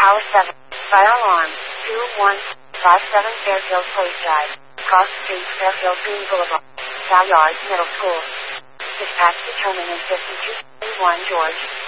Tower 7. Fire alarm. 2157 Fairfield Place Drive. Cross Street, Fairfield Green Boulevard. Sal Yards Middle School. Dispatch determinant 5231 George.